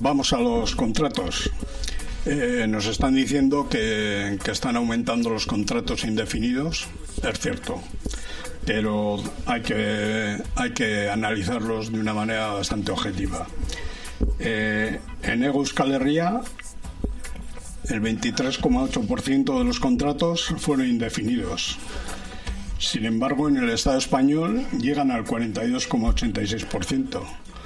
vamos a los contratos. Nos están diciendo que están aumentando los contratos indefinidos, es cierto, pero hay que analizarlos de una manera bastante objetiva. En Hego Euskal Herria, el 23,8% de los contratos fueron indefinidos. Sin embargo, en el Estado español llegan al 42,86%.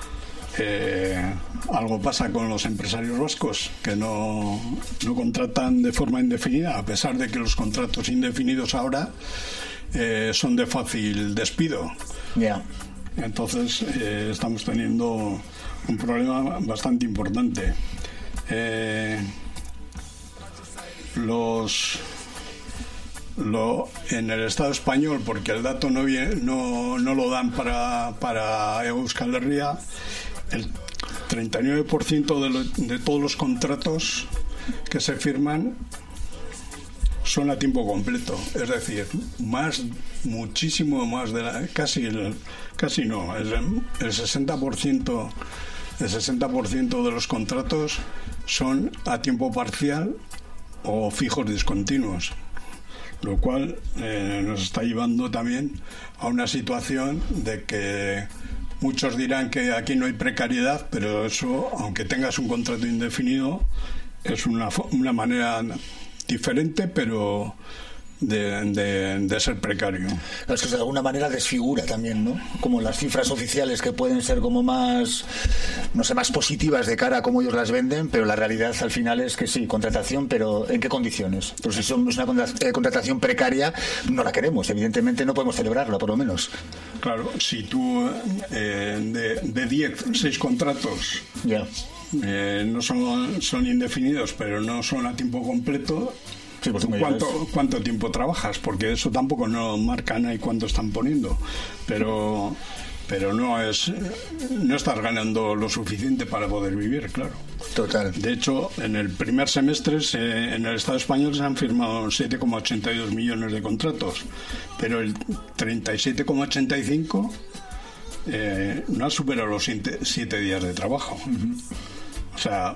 Algo pasa con los empresarios vascos, que no contratan de forma indefinida, a pesar de que los contratos indefinidos ahora son de fácil despido. Yeah. Entonces estamos teniendo un problema bastante importante. En el Estado español, porque el dato no lo dan para Euskal Herria, el 39% de todos los contratos que se firman son a tiempo completo, es decir, muchísimo más de el 60% de los contratos son a tiempo parcial o fijos discontinuos, lo cual nos está llevando también a una situación de que muchos dirán que aquí no hay precariedad, pero eso, aunque tengas un contrato indefinido, es una manera diferente, pero de ser precario. Es que de alguna manera desfigura también, ¿no? Como las cifras oficiales, que pueden ser como más, no sé, más positivas de cara a cómo ellos las venden, pero la realidad al final es que sí, contratación, pero ¿en qué condiciones? Pues si somos una contratación precaria, no la queremos, evidentemente no podemos celebrarla, por lo menos. Claro, si tú de 10, 6 contratos no son indefinidos, pero no son a tiempo completo, sí, pues ¿cuánto tiempo trabajas? Porque eso tampoco no marcan ahí cuánto están poniendo, pero no estás ganando lo suficiente para poder vivir, claro. Total. De hecho, en el primer semestre en el Estado español se han firmado 7,82 millones de contratos, pero el 37,85 no ha superado los 7 días de trabajo. Uh-huh. O sea,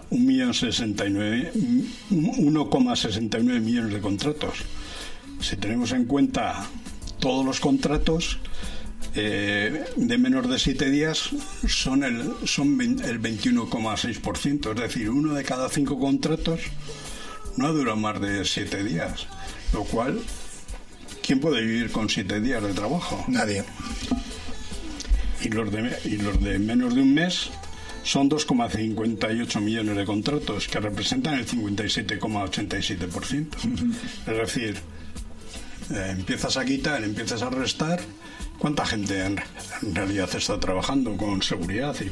1,69 millones de contratos. Si tenemos en cuenta todos los contratos de menos de 7 días, son el 21,6%. Es decir, 1 de cada 5 contratos no ha durado más de 7 días. Lo cual, ¿quién puede vivir con 7 días de trabajo? Nadie. Y los de menos de un mes son 2,58 millones de contratos, que representan el 57,87%. Uh-huh. Es decir, empiezas a quitar, empiezas a restar. ¿Cuánta gente en realidad está trabajando con seguridad y